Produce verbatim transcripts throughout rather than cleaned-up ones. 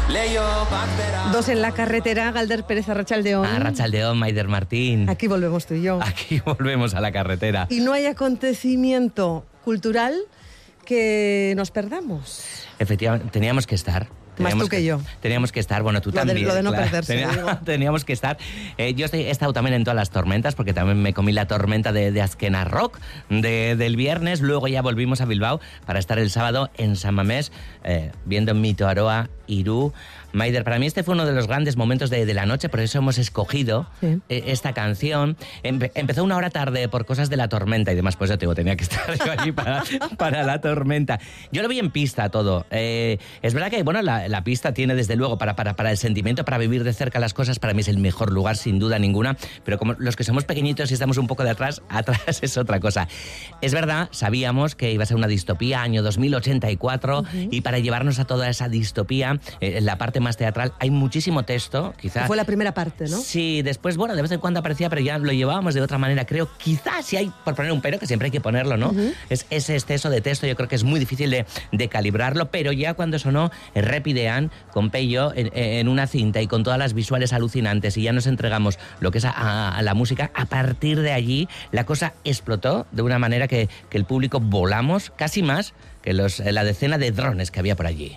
Dos en la carretera, Galder Pérez, Arratsaldeon. Arratsaldeon, Maider Martín. Aquí volvemos tú y yo. Aquí volvemos a la carretera. Y no hay acontecimiento cultural que nos perdamos. Efectivamente, teníamos que estar. Más tú que, que yo. Teníamos que estar, bueno, tú lo también. De, lo de no claro, perderse. Tenía, teníamos que estar. Eh, yo estoy, he estado también en todas las tormentas, porque también me comí la tormenta de, de Azkena Rock de, del viernes. Luego ya volvimos a Bilbao para estar el sábado en San Mamés, eh, viendo Mito Aroa, Irú. Maider, para mí este fue uno de los grandes momentos de, de la noche, por eso hemos escogido sí. eh, esta canción. Empe- empezó una hora tarde por cosas de la tormenta y demás, pues yo te digo, tenía que estar yo allí para, para la tormenta. Yo lo vi en pista todo. Eh, es verdad que, bueno, la, la pista tiene desde luego para, para, para el sentimiento, para vivir de cerca las cosas, para mí es el mejor lugar, sin duda ninguna, pero como los que somos pequeñitos y estamos un poco de atrás, atrás es otra cosa. Es verdad, sabíamos que iba a ser una distopía, año dos mil ochenta y cuatro, uh-huh. y para llevarnos a toda esa distopía, eh, en la parte más teatral, hay muchísimo texto, quizás. Fue la primera parte, ¿no? Sí, después, bueno, de vez en cuando aparecía, pero ya lo llevábamos de otra manera, creo. Quizás si hay, por poner un pero, que siempre hay que ponerlo, ¿no? Uh-huh. Es ese exceso de texto, yo creo que es muy difícil de, de calibrarlo, pero ya cuando sonó Repidean con Pello en, en una cinta y con todas las visuales alucinantes y ya nos entregamos lo que es a, a, a la música, a partir de allí la cosa explotó de una manera que, que el público volamos casi más que los, la decena de drones que había por allí.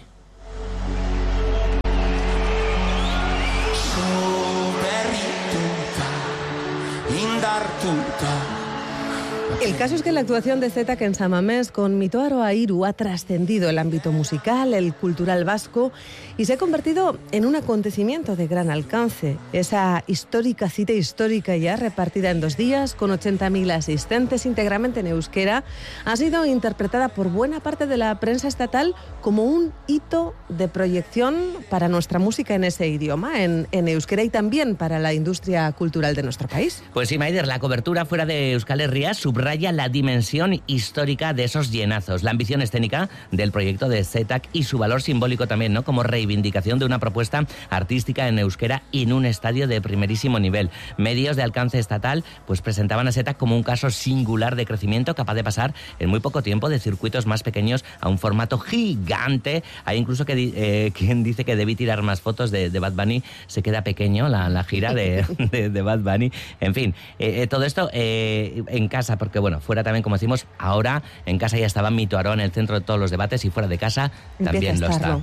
El caso es que la actuación de Zetak en San Mamés con Mito Aroa Irú ha trascendido el ámbito musical, el cultural vasco y se ha convertido en un acontecimiento de gran alcance. Esa histórica cita histórica ya repartida en dos días con ochenta mil asistentes íntegramente en euskera ha sido interpretada por buena parte de la prensa estatal como un hito de proyección para nuestra música en ese idioma, en, en euskera y también para la industria cultural de nuestro país. Pues sí, Maider, la cobertura fuera de Euskal Herria subraya la dimensión histórica de esos llenazos, la ambición escénica del proyecto de Zetak y su valor simbólico también, ¿no? Como reivindicación de una propuesta artística en euskera y en un estadio de primerísimo nivel. Medios de alcance estatal pues presentaban a Zetak como un caso singular de crecimiento capaz de pasar en muy poco tiempo de circuitos más pequeños a un formato gigante. Hay incluso que eh, quien dice que debí tirar más fotos de, de Bad Bunny, se queda pequeño la, la gira de, de, de Bad Bunny. En fin, eh, todo esto eh, en casa, porque bueno, fuera también, como decimos, ahora en casa ya estaba Mito Aroa en el centro de todos los debates y fuera de casa también lo está.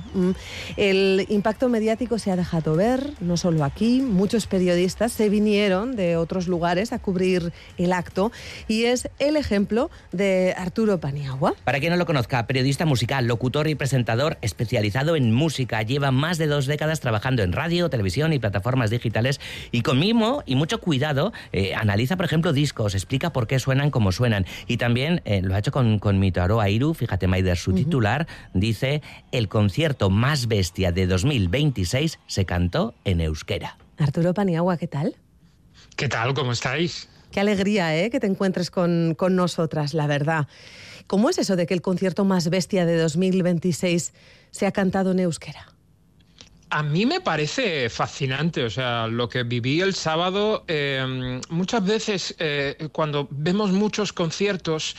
El impacto mediático se ha dejado ver, no solo aquí, muchos periodistas se vinieron de otros lugares a cubrir el acto y es el ejemplo de Arturo Paniagua. Para quien no lo conozca, periodista musical, locutor y presentador especializado en música, lleva más de dos décadas trabajando en radio, televisión y plataformas digitales y con mimo y mucho cuidado eh, analiza, por ejemplo, discos, explica por qué suenan como suenan y también eh, lo ha hecho con, con Mito Aroa Irú. Fíjate, Maider, su uh-huh. titular dice: el concierto más bestia de dos mil veintiséis se cantó en euskera. Arturo Paniagua, ¿qué tal? ¿Qué tal? ¿Cómo estáis? Qué alegría, ¿eh? Que te encuentres con, con nosotras, la verdad. ¿Cómo es eso de que el concierto más bestia de dos mil veintiséis se ha cantado en euskera? A mí me parece fascinante, o sea, lo que viví el sábado, eh, muchas veces eh, cuando vemos muchos conciertos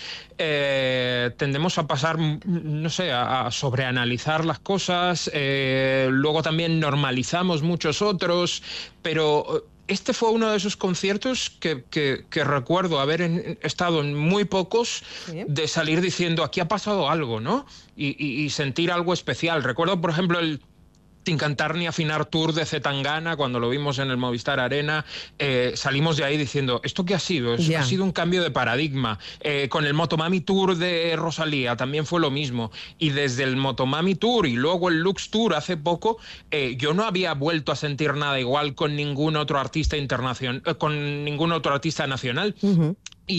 eh, tendemos a pasar, no sé, a, a sobreanalizar las cosas, eh, luego también normalizamos muchos otros, pero este fue uno de esos conciertos que, que, que recuerdo haber en, estado en muy pocos, ¿sí? De salir diciendo, aquí ha pasado algo, ¿no? Y, y, y sentir algo especial. Recuerdo, por ejemplo, el Sin Cantar ni Afinar Tour de Zetangana, cuando lo vimos en el Movistar Arena, eh, salimos de ahí diciendo, ¿esto qué ha sido? Es, yeah. Ha sido un cambio de paradigma. Eh, con el Motomami Tour de Rosalía también fue lo mismo. Y desde el Motomami Tour y luego el Lux Tour hace poco, eh, yo no había vuelto a sentir nada igual con ningún otro artista internacional, eh, con ningún otro artista nacional. Uh-huh.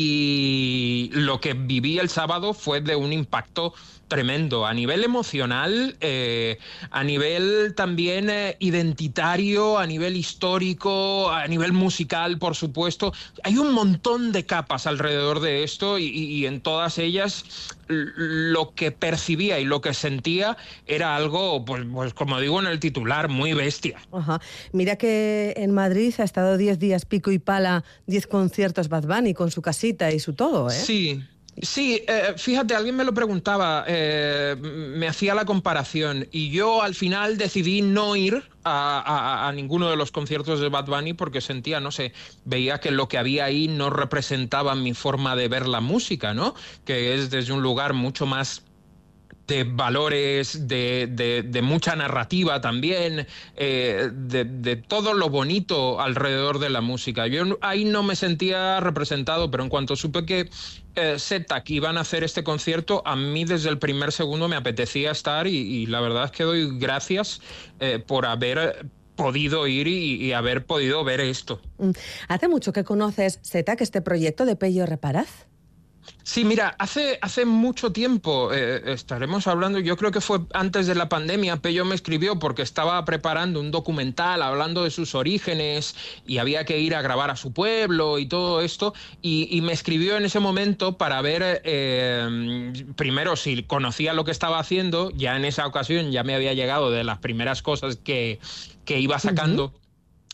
Y lo que viví el sábado fue de un impacto tremendo, a nivel emocional, eh, a nivel también eh, identitario, a nivel histórico, a nivel musical, por supuesto. Hay un montón de capas alrededor de esto y, y en todas ellas lo que percibía y lo que sentía era algo, pues, pues como digo en el titular, muy bestia. Ajá. Mira que en Madrid ha estado diez días pico y pala, diez conciertos Bad Bunny con su casita y su todo, ¿eh? Sí. Sí, eh, fíjate, alguien me lo preguntaba, eh, me hacía la comparación y yo al final decidí no ir a, a, a ninguno de los conciertos de Bad Bunny porque sentía, no sé, veía que lo que había ahí no representaba mi forma de ver la música, ¿no? Que es desde un lugar mucho más de valores, de, de, de mucha narrativa también, eh, de, de todo lo bonito alrededor de la música. Yo ahí no me sentía representado, pero en cuanto supe que eh, Z que iban a hacer este concierto, a mí desde el primer segundo me apetecía estar y, y la verdad es que doy gracias eh, por haber podido ir y, y haber podido ver esto. ¿Hace mucho que conoces, Z, que este proyecto de Pello Reparaz? Sí, mira, hace, hace mucho tiempo, eh, estaremos hablando, yo creo que fue antes de la pandemia, Pello me escribió porque estaba preparando un documental hablando de sus orígenes y había que ir a grabar a su pueblo y todo esto, y, y me escribió en ese momento para ver, eh, primero, si conocía lo que estaba haciendo. Ya en esa ocasión ya me había llegado de las primeras cosas que, que iba sacando. Uh-huh.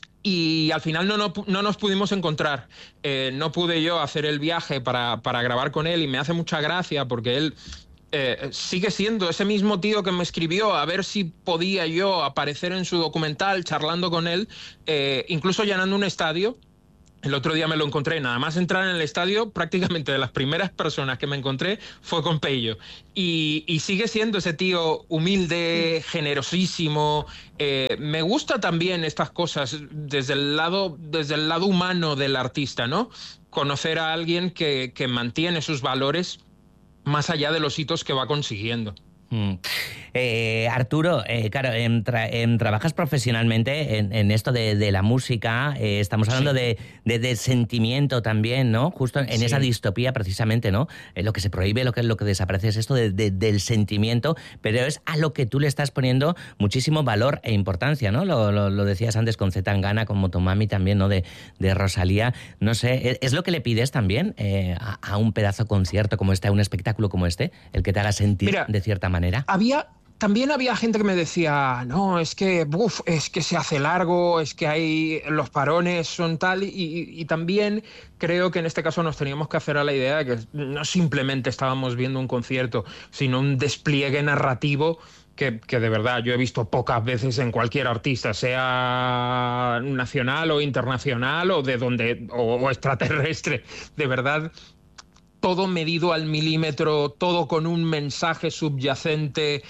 Y al final no, no, no nos pudimos encontrar. Eh, no pude yo hacer el viaje para, para grabar con él y me hace mucha gracia porque él eh, sigue siendo ese mismo tío que me escribió a ver si podía yo aparecer en su documental charlando con él, eh, incluso llenando un estadio. El otro día me lo encontré, nada más entrar en el estadio, prácticamente de las primeras personas que me encontré fue con Pello. Y, y sigue siendo ese tío humilde, generosísimo. Eh, me gusta también estas cosas desde el lado, desde el lado humano del artista, ¿no? Conocer a alguien que, que mantiene sus valores más allá de los hitos que va consiguiendo. Mm. Eh, Arturo, eh, claro, en tra en trabajas profesionalmente en, en esto de, de la música, eh, estamos hablando sí. de, de, de sentimiento también, ¿no? Justo en sí. esa distopía precisamente, ¿no? Eh, lo que se prohíbe, lo que, lo que desaparece es esto de, de, del sentimiento, pero es a lo que tú le estás poniendo muchísimo valor e importancia, ¿no? Lo, lo, lo decías antes con Z Tangana, con Motomami también, ¿no? De, de Rosalía, no sé, ¿es lo que le pides también eh, a, a un pedazo concierto como este, a un espectáculo como este, el que te haga sentir Mira, de cierta manera? Había... También había gente que me decía, no, es que, uf, es que se hace largo, es que hay los parones son tal, y, y también creo que en este caso nos teníamos que hacer a la idea de que no simplemente estábamos viendo un concierto, sino un despliegue narrativo que, que de verdad yo he visto pocas veces en cualquier artista, sea nacional o internacional o de donde o, o extraterrestre, de verdad. Todo medido al milímetro, todo con un mensaje subyacente.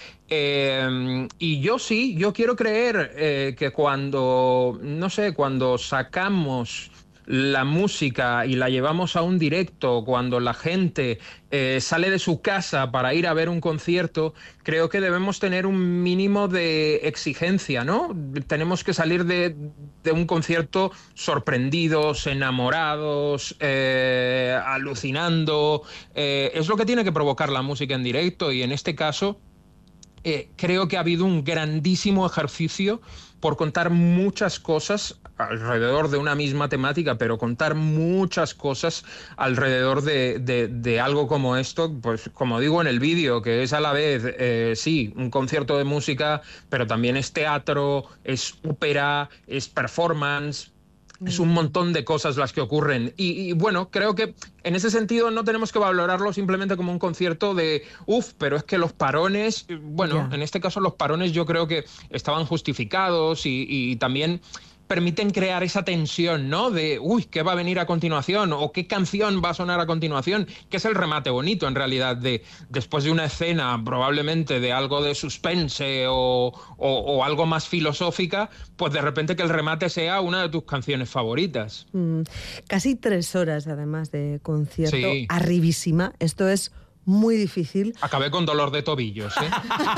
Eh, y yo sí, yo quiero creer eh, que cuando, no sé, cuando sacamos la música y la llevamos a un directo, cuando la gente eh, sale de su casa para ir a ver un concierto, creo que debemos tener un mínimo de exigencia, ¿no? Tenemos que salir de, de un concierto sorprendidos, enamorados, eh, alucinando. Eh, es lo que tiene que provocar la música en directo y en este caso eh, creo que ha habido un grandísimo ejercicio por contar muchas cosas alrededor de una misma temática, pero contar muchas cosas alrededor de, de, de algo como esto, pues como digo en el vídeo, que es a la vez, eh, sí, un concierto de música, pero también es teatro, es ópera, es performance. Es un montón de cosas las que ocurren. Y, y bueno, creo que en ese sentido no tenemos que valorarlo simplemente como un concierto de uff, pero es que los parones, bueno, yeah. en este caso los parones yo creo que estaban justificados y, y también permiten crear esa tensión, ¿no? De, uy, ¿qué va a venir a continuación? O ¿qué canción va a sonar a continuación? Que es el remate bonito, en realidad, de después de una escena probablemente de algo de suspense o, o, o algo más filosófica, pues de repente que el remate sea una de tus canciones favoritas. Mm, casi tres horas, además, de concierto. Sí. Arribísima. Esto es muy difícil. Acabé con dolor de tobillos, ¿eh?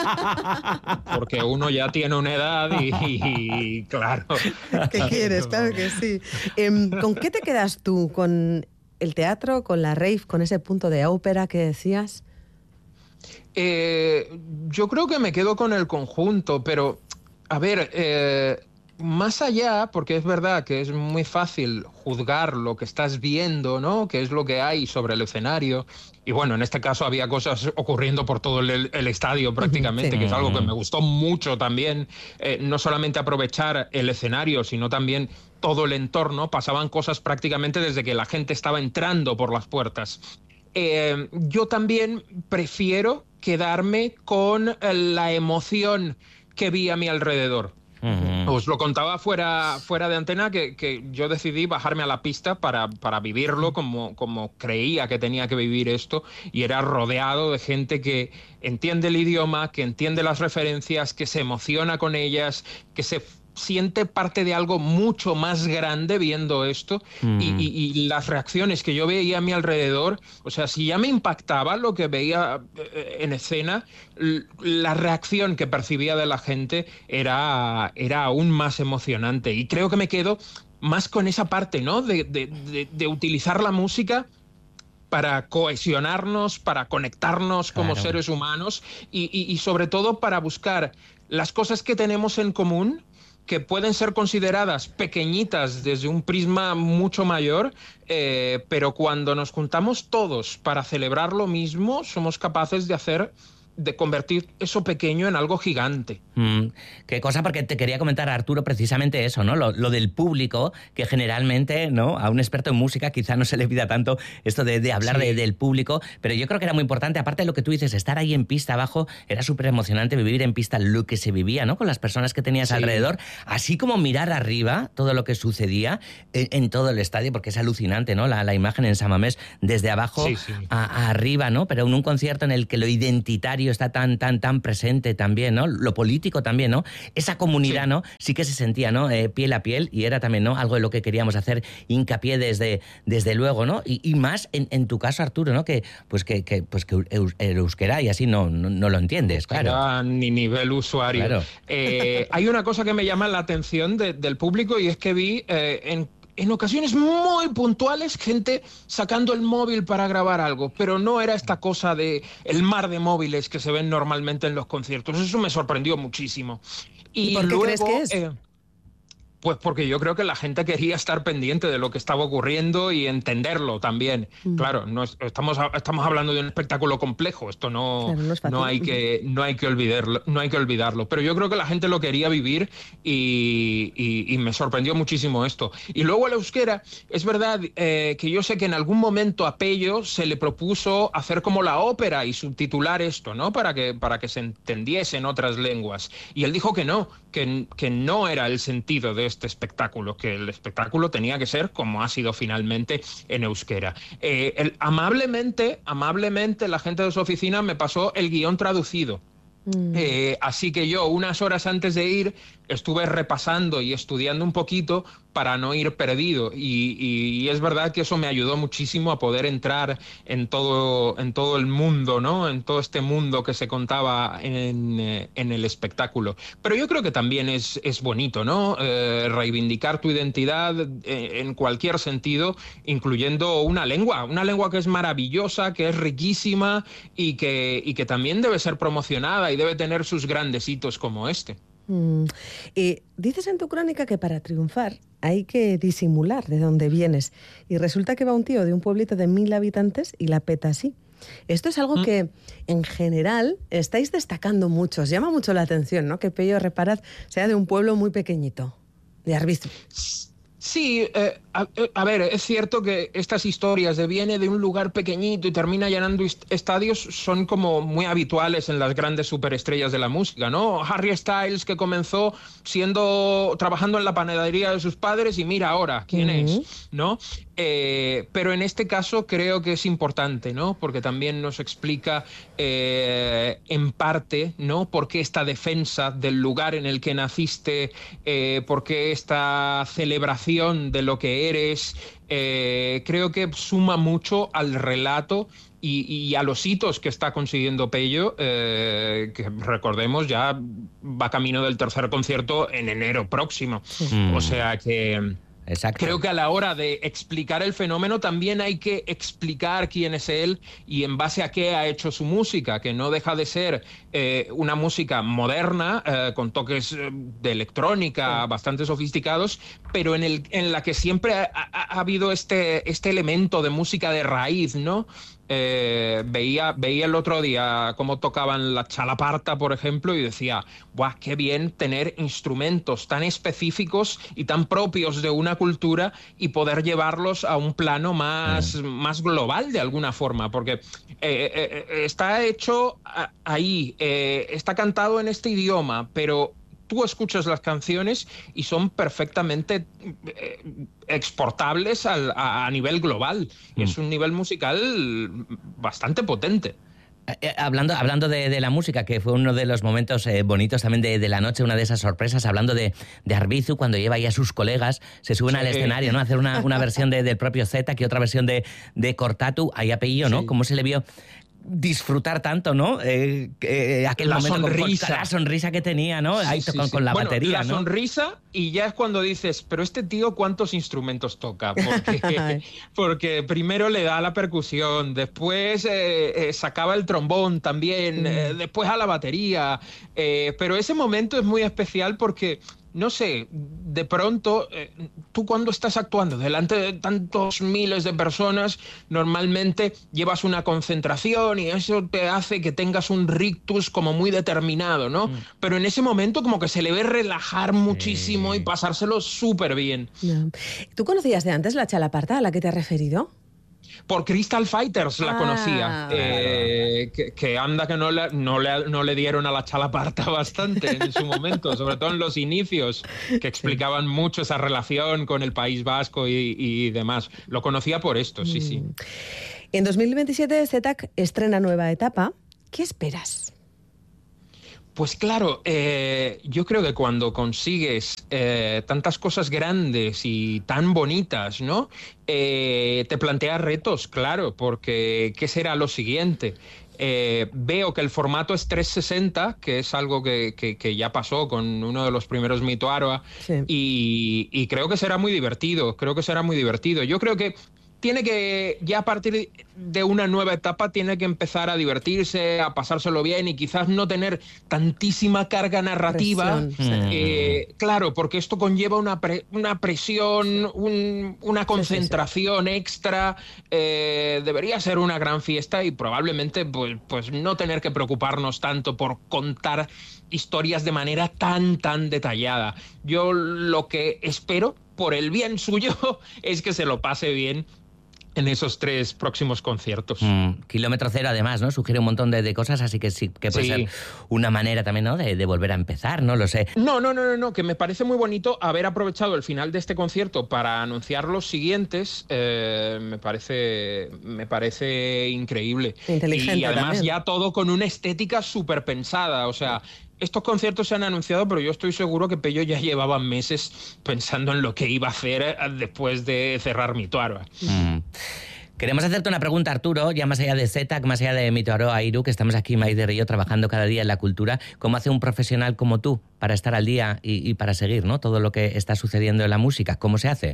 Porque uno ya tiene una edad y, y, y claro. ¿Qué quieres? Claro que sí. Eh, ¿Con qué te quedas tú? ¿Con el teatro, con la rave, con ese punto de ópera que decías? Eh, yo creo que me quedo con el conjunto, pero a ver, eh, más allá, porque es verdad que es muy fácil juzgar lo que estás viendo, ¿no? Que es lo que hay sobre el escenario. Y bueno, en este caso había cosas ocurriendo por todo el, el estadio prácticamente, sí. que es algo que me gustó mucho también. Eh, no solamente aprovechar el escenario, sino también todo el entorno. Pasaban cosas prácticamente desde que la gente estaba entrando por las puertas. eh, yo también prefiero quedarme con la emoción que vi a mi alrededor. Uh-huh. Os lo contaba fuera, fuera de antena que, que yo decidí bajarme a la pista para, para vivirlo como, como creía que tenía que vivir esto, y era rodeado de gente que entiende el idioma, que entiende las referencias, que se emociona con ellas, que se siente parte de algo mucho más grande viendo esto. Mm. Y, y, y las reacciones que yo veía a mi alrededor, o sea, si ya me impactaba lo que veía en escena, la reacción que percibía de la gente era, era aún más emocionante. Y creo que me quedo más con esa parte, ¿no? De, de, de, de utilizar la música para cohesionarnos, para conectarnos como claro. seres humanos y, y, y sobre todo para buscar las cosas que tenemos en común, que pueden ser consideradas pequeñitas desde un prisma mucho mayor, eh, pero cuando nos juntamos todos para celebrar lo mismo, somos capaces de hacer, de convertir eso pequeño en algo gigante. Mm, qué cosa, porque te quería comentar, Arturo, precisamente eso, ¿no? Lo, lo del público, que generalmente, ¿no? A un experto en música quizá no se le pida tanto esto de, de hablar sí. de, del público, pero yo creo que era muy importante, aparte de lo que tú dices, estar ahí en pista abajo, era súper emocionante vivir en pista lo que se vivía, ¿no? Con las personas que tenías sí. alrededor, así como mirar arriba todo lo que sucedía en, en todo el estadio, porque es alucinante, ¿no? La, la imagen en San Mamés desde abajo sí, sí. A, a arriba, ¿no? Pero en un concierto en el que lo identitario está tan, tan, tan presente también, ¿no? Lo político también, ¿no? Esa comunidad, sí. ¿no? Sí que se sentía, ¿no? Eh, piel a piel, y era también, ¿no? Algo de lo que queríamos hacer hincapié desde, desde luego, ¿no? Y, y más en, en tu caso, Arturo, ¿no? Que, pues que, que, pues que el euskera y así no, no, no lo entiendes, claro. Era ni nivel usuario. Claro. Eh, hay una cosa que me llama la atención de, del público, y es que vi eh, en En ocasiones muy puntuales, gente sacando el móvil para grabar algo, pero no era esta cosa de el mar de móviles que se ven normalmente en los conciertos. Eso me sorprendió muchísimo. ¿Y, ¿Y por qué luego, crees que es? Eh, Pues porque yo creo que la gente quería estar pendiente de lo que estaba ocurriendo y entenderlo también. Mm. Claro, no es, estamos, estamos hablando de un espectáculo complejo. Esto no, claro, no, es no hay que no hay que olvidarlo, no hay que olvidarlo. Pero yo creo que la gente lo quería vivir y, y, y me sorprendió muchísimo esto. Y luego el euskera, es verdad eh, que yo sé que en algún momento a Pello se le propuso hacer como la ópera y subtitular esto, ¿no? Para que, para que se entendiese en otras lenguas. Y él dijo que no, que, que no era el sentido de este espectáculo, que el espectáculo tenía que ser como ha sido finalmente en euskera. Eh, el, amablemente, amablemente la gente de su oficina me pasó el guión traducido. Mm. Eh, así que yo, unas horas antes de ir, estuve repasando y estudiando un poquito para no ir perdido, y, y, y es verdad que eso me ayudó muchísimo a poder entrar en todo, en todo el mundo, ¿no? En todo este mundo que se contaba en, en el espectáculo. Pero yo creo que también es, es bonito, ¿no? Eh, reivindicar tu identidad en cualquier sentido, incluyendo una lengua, una lengua que es maravillosa, que es riquísima y que, y que también debe ser promocionada y debe tener sus grandes hitos como este. Mm. Eh, dices en tu crónica que para triunfar hay que disimular de dónde vienes, y resulta que va un tío de un pueblito de mil habitantes y la peta así. Esto es algo mm. que en general estáis destacando mucho, os llama mucho la atención, ¿no? Que Pello Reparaz sea de un pueblo muy pequeñito, de Arbizu. Sí, eh, a, a ver, es cierto que estas historias de viene de un lugar pequeñito y termina llenando estadios son como muy habituales en las grandes superestrellas de la música, ¿no? Harry Styles, que comenzó siendo trabajando en la panadería de sus padres y mira ahora quién uh-huh. es, ¿no? Eh, pero en este caso creo que es importante, ¿no? Porque también nos explica eh, en parte, ¿no? Por qué esta defensa del lugar en el que naciste, eh, por qué esta celebración de lo que eres, eh, creo que suma mucho al relato y, y a los hitos que está consiguiendo Pello, eh, que recordemos ya va camino del tercer concierto en enero próximo. Mm. O sea que... Exacto. Creo que a la hora de explicar el fenómeno también hay que explicar quién es él y en base a qué ha hecho su música, que no deja de ser eh, una música moderna, eh, con toques de electrónica sí. bastante sofisticados, pero en, el, en la que siempre ha, ha, ha habido este, este elemento de música de raíz, ¿no? Eh, veía, veía el otro día cómo tocaban la chalaparta, por ejemplo, y decía, ¡buah, qué bien tener instrumentos tan específicos y tan propios de una cultura y poder llevarlos a un plano más, mm. más global de alguna forma! Porque eh, eh, está hecho ahí, eh, está cantado en este idioma, pero tú escuchas las canciones y son perfectamente eh, exportables al, a, a nivel global. Mm. Es un nivel musical bastante potente. Eh, hablando hablando de, de la música, que fue uno de los momentos eh, bonitos también de, de la noche, una de esas sorpresas, hablando de, de Arbizu, cuando lleva ahí a sus colegas, se suben sí. al escenario, ¿no? A hacer una, una versión de, del propio Zeta, que otra versión de, de Cortatu, ahí apellido, ¿no? Sí. ¿Cómo se le vio disfrutar tanto, ¿no? Eh, eh, aquel la momento sonrisa. Con, con la sonrisa que tenía, ¿no? Sí, Ahí sí, con, sí. con la bueno, batería, la ¿no? sonrisa, y ya es cuando dices, pero este tío, ¿cuántos instrumentos toca? Porque, porque primero le da la percusión, después eh, eh, sacaba el trombón también, mm. eh, después a la batería, eh, pero ese momento es muy especial porque no sé, de pronto, eh, tú cuando estás actuando delante de tantos miles de personas, normalmente llevas una concentración y eso te hace que tengas un rictus como muy determinado, ¿no? Mm. Pero en ese momento como que se le ve relajar muchísimo sí. y pasárselo súper bien. No. ¿Tú conocías de antes la chalaparta a la que te has referido? Por Crystal Fighters la ah, conocía, eh, que, que anda que no le, no, le, no le dieron a la chalaparta bastante en su momento, sobre todo en los inicios, que explicaban mucho esa relación con el País Vasco y, y demás. Lo conocía por esto, sí, sí. En dos mil veintisiete Zetac estrena nueva etapa. ¿Qué esperas? Pues claro, eh, yo creo que cuando consigues eh, tantas cosas grandes y tan bonitas, ¿no? Eh, te planteas retos, claro, porque ¿qué será lo siguiente? Eh, veo que el formato es trescientos sesenta, que es algo que, que, que ya pasó con uno de los primeros Mito Aroa, sí. y, y creo que será muy divertido, creo que será muy divertido. Yo creo que tiene que, ya a partir de una nueva etapa, tiene que empezar a divertirse, a pasárselo bien y quizás no tener tantísima carga narrativa. Presión, eh, sí. Claro, porque esto conlleva una, pre, una presión, un, una concentración sí, sí, sí. extra. Eh, debería ser una gran fiesta y probablemente pues, pues no tener que preocuparnos tanto por contar historias de manera tan, tan detallada. Yo lo que espero, por el bien suyo, es que se lo pase bien en esos tres próximos conciertos. Mm, kilómetro cero, además, ¿no? Sugiere un montón de, de cosas, así que sí que puede sí. ser una manera también, ¿no? De, de volver a empezar, no lo sé. No, no, no, no, no, que me parece muy bonito haber aprovechado el final de este concierto para anunciar los siguientes. Eh, me parece, me parece increíble. Inteligente y además también. Ya todo con una estética súper pensada, o sea... Estos conciertos se han anunciado, pero yo estoy seguro que Pello ya llevaba meses pensando en lo que iba a hacer después de cerrar Mito Aroa. Mm. Queremos hacerte una pregunta, Arturo, ya más allá de Zetac, más allá de Mito Aroa, Iru, que estamos aquí, Maider y yo, trabajando cada día en la cultura. ¿Cómo hace un profesional como tú para estar al día y, y para seguir, ¿no? todo lo que está sucediendo en la música? ¿Cómo se hace?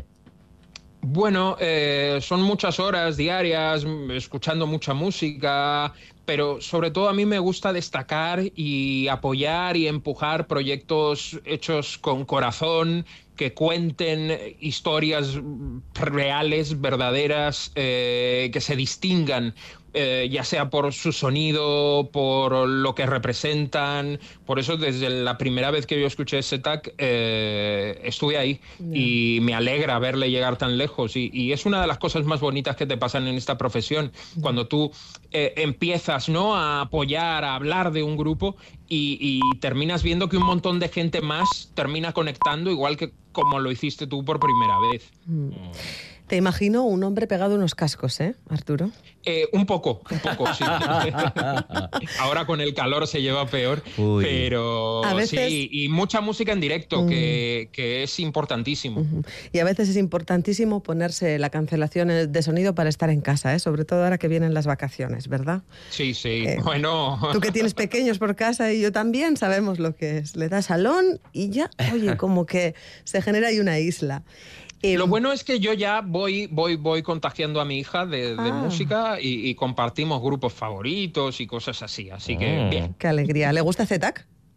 Bueno, eh, son muchas horas diarias, escuchando mucha música, pero sobre todo a mí me gusta destacar y apoyar y empujar proyectos hechos con corazón, que cuenten historias reales, verdaderas, eh, que se distingan, eh, ya sea por su sonido, por lo que representan. Por eso desde la primera vez que yo escuché Zetac eh, estuve ahí yeah. y me alegra verle llegar tan lejos y, y es una de las cosas más bonitas que te pasan en esta profesión, yeah. cuando tú eh, empiezas, ¿no?, a apoyar, a hablar de un grupo y, y terminas viendo que un montón de gente más termina conectando igual que como lo hiciste tú por primera vez. Mm. Te imagino un hombre pegado a unos cascos, ¿eh, Arturo? Eh, un poco, un poco, sí. Ahora con el calor se lleva peor, Uy. pero a veces... sí, y mucha música en directo, mm. que, que es importantísimo. Uh-huh. Y a veces es importantísimo ponerse la cancelación de sonido para estar en casa, ¿eh? Sobre todo ahora que vienen las vacaciones, ¿verdad? Sí, sí, eh, bueno... Tú que tienes pequeños por casa y yo también, sabemos lo que es. Le das salón y ya, oye, como que se genera ahí una isla. Eh, Lo bueno es que yo ya voy, voy, voy contagiando a mi hija de, de ah. música y, y compartimos grupos favoritos y cosas así, así que mm. bien. Qué alegría. ¿Le gusta Zetac?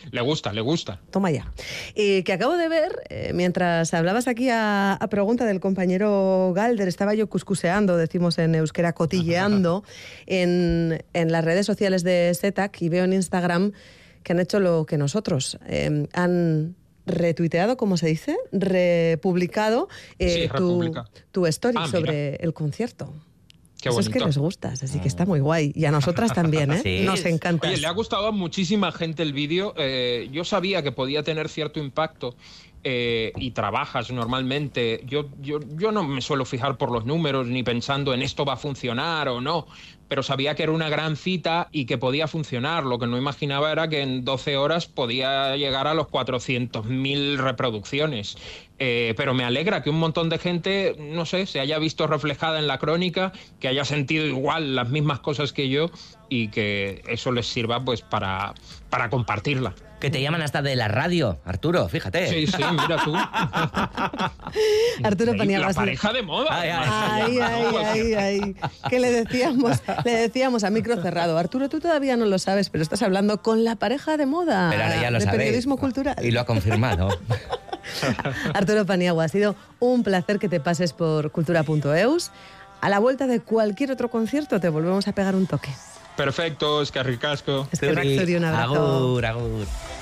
le gusta, le gusta. Toma ya. Y que acabo de ver, eh, mientras hablabas aquí a, a pregunta del compañero Galder, estaba yo cuscuseando, decimos en euskera, cotilleando en, en las redes sociales de SETAC y veo en Instagram que han hecho lo que nosotros. Eh, han retuiteado, ¿cómo se dice? Republicado eh, sí, tu, republica. tu story ah, sobre el concierto. Qué Eso bonito. es que les gustas, así que está muy guay. Y a nosotras también, ¿eh? Sí. Nos encanta. Oye, le ha gustado a muchísima gente el vídeo. Eh, yo sabía que podía tener cierto impacto. Eh, y trabajas normalmente, yo, yo, yo no me suelo fijar por los números ni pensando en esto va a funcionar o no, pero sabía que era una gran cita y que podía funcionar. Lo que no imaginaba era que en doce horas podía llegar a los cuatrocientas mil reproducciones. Eh, pero me alegra que un montón de gente, no sé, se haya visto reflejada en la crónica, que haya sentido igual las mismas cosas que yo y que eso les sirva pues para, para compartirla. Que te llaman hasta de la radio, Arturo, fíjate. Sí, sí, mira tú. Arturo Paniagua. La pareja de moda. Ay, ay, Ay, ay, ay, ay. Que le decíamos, le decíamos a micro cerrado, Arturo, tú todavía no lo sabes, pero estás hablando con la pareja de moda. Pero ahora ya lo de sabéis. periodismo cultural. Y lo ha confirmado. Arturo Paniagua, ha sido un placer que te pases por cultura punto eus. A la vuelta de cualquier otro concierto te volvemos a pegar un toque. Perfecto, es que ricasco. Es que Raxuri, un abrazo. Agur, agur.